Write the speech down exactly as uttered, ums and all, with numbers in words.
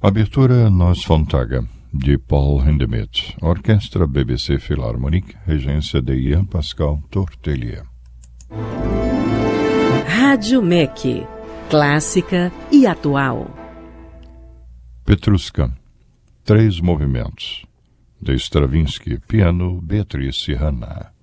Abertura Nos Fontaga, de Paul Hindemith, Orquestra B B C Philharmonique, regência de Ian Pascal Tortelier. Rádio M E C, clássica e atual. Petrushka, três movimentos, de Stravinsky, piano Beatrice Rana.